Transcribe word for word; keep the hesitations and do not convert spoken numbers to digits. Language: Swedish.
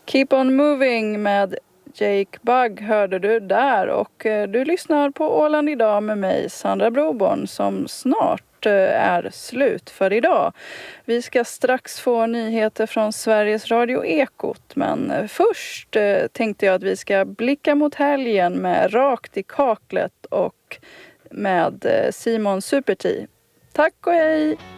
Keep on moving med Jake Bugg hörde du där, och eh, du lyssnar på Åland idag med mig, Sandra Broborn, som snart eh, är slut för idag. Vi ska strax få nyheter från Sveriges Radio Ekot, men eh, först eh, tänkte jag att vi ska blicka mot helgen med Rakt i kaklet och med eh, Simon Super T. Tack och hej!